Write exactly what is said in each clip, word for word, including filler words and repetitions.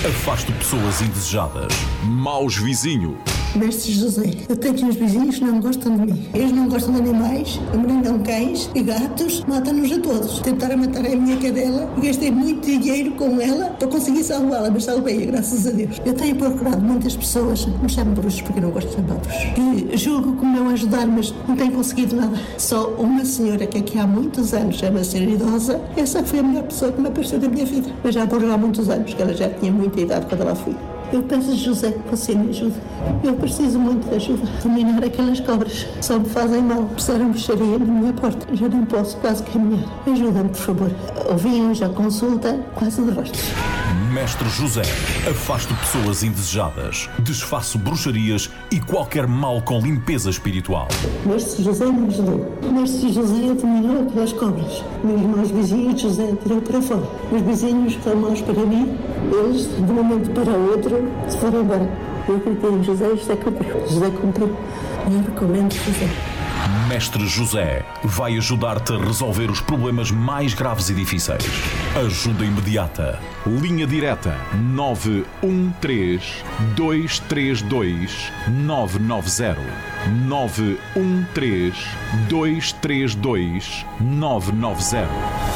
Afaste pessoas indesejadas. Maus vizinhos. Mestre José, eu tenho uns vizinhos que não gostam de mim. Eles não gostam de animais, envenenam cães e gatos, matam-nos a todos. Tentaram matar a minha cadela, gastei muito dinheiro com ela para conseguir salvá-la, mas salvei-a, graças a Deus. Eu tenho procurado muitas pessoas, me chamam bruxos porque eu não gosto de chamados, que julgo que me vão ajudar, mas não tenho conseguido nada. Só uma senhora que aqui há muitos anos, chama ser idosa, essa foi a melhor pessoa que me apareceu da minha vida. Mas já por há muitos anos, que ela já tinha muita idade quando ela foi. Eu peço a José que você me ajude. Eu preciso muito de ajuda. Dominar aquelas cobras. Só me fazem mal. Precisaram bruxaria na minha porta. Já não posso quase caminhar. Ajuda-me, por favor. Ouvi hoje a consulta, quase de rostos. Mestre José, afaste pessoas indesejadas, desfaço bruxarias e qualquer mal com limpeza espiritual. Mestre José me ajudou. Mestre José dominou aquelas cobras. Meus irmãos vizinhos, José tirou para fora. Os vizinhos estão maus para mim. Eles, de um momento para o outro, se foram embora. Eu acreditei em José e José cumpriu. José cumpriu. Eu recomendo José. Mestre José vai ajudar-te a resolver os problemas mais graves e difíceis. Ajuda imediata. Linha direta nove um três, dois três dois, nove nove zero. nove um três, dois três dois, nove nove zero.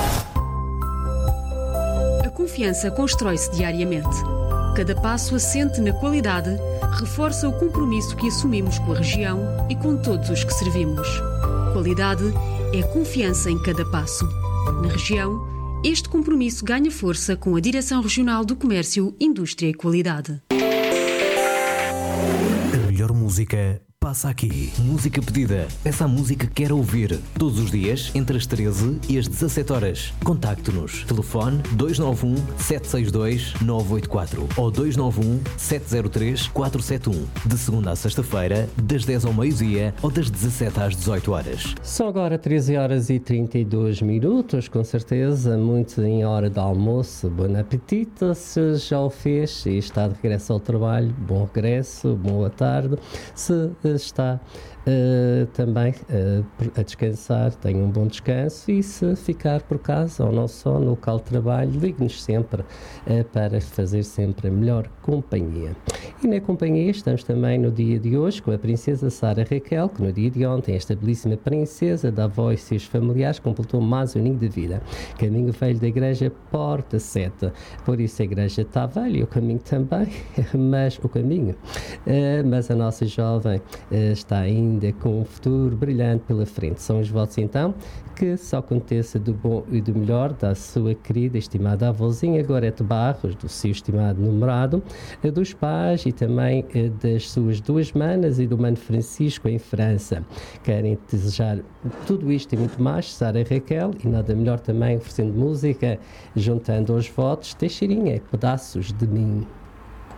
A confiança constrói-se diariamente. Cada passo assente na qualidade reforça o compromisso que assumimos com a região e com todos os que servimos. Qualidade é confiança em cada passo. Na região, este compromisso ganha força com a Direção Regional do Comércio, Indústria e Qualidade. A melhor música passa aqui. Música pedida. Essa música que quer ouvir. Todos os dias, entre as treze e as dezassete horas. Contacte-nos. Telefone dois nove um, sete seis dois, nove oito quatro ou dois nove um, sete zero três, quatro sete um. De segunda a sexta-feira, das dez ao meio-dia ou das dezassete às dezoito horas. São agora treze horas e trinta e dois minutos, com certeza, muito em hora de almoço. Bom apetite, se já o fez e está de regresso ao trabalho, bom regresso, boa tarde. Se está uh, também uh, a descansar, tenha um bom descanso, e se ficar por casa ou não só no local de trabalho, ligue-nos sempre uh, para fazer sempre a melhor companhia. E na companhia estamos também no dia de hoje com a princesa Sara Raquel, que no dia de ontem, esta belíssima princesa da voz e seus familiares completou mais um ninho de vida. Caminho velho da igreja Porta Sete, por isso a igreja está velha e o caminho também, mas o caminho, uh, mas a nossa jovem está ainda com um futuro brilhante pela frente. São os votos então que só aconteça do bom e do melhor da sua querida e estimada avózinha Gorete Barros, do seu estimado namorado, dos pais e também das suas duas manas e do mano Francisco em França. Querem desejar tudo isto e muito mais, Sara Raquel, e nada melhor também oferecendo música, juntando aos votos Teixeirinha, pedaços de mim.